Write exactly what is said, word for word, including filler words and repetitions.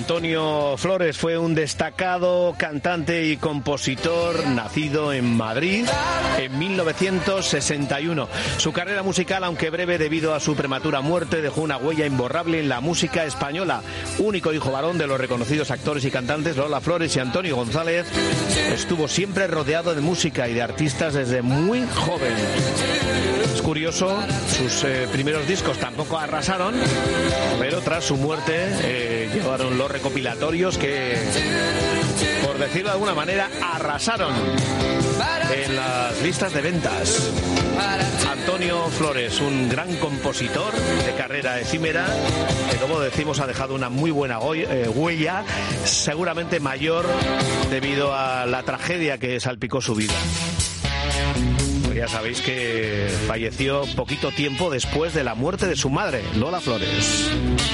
Antonio Flores fue un destacado cantante y compositor nacido en Madrid en mil novecientos sesenta y uno. Su carrera musical, aunque breve debido a su prematura muerte, dejó una huella imborrable en la música española. Único hijo varón de los reconocidos actores y cantantes Lola Flores y Antonio González, estuvo siempre rodeado de música y de artistas desde muy joven. Es curioso, sus eh, primeros discos tampoco arrasaron, pero tras su muerte eh, llevaron los recopilatorios que, por decirlo de alguna manera, arrasaron en las listas de ventas. Antonio Flores, un gran compositor de carrera efímera, que, como decimos, ha dejado una muy buena huella, seguramente mayor debido a la tragedia que salpicó su vida. Ya sabéis que falleció poquito tiempo después de la muerte de su madre, Lola Flores.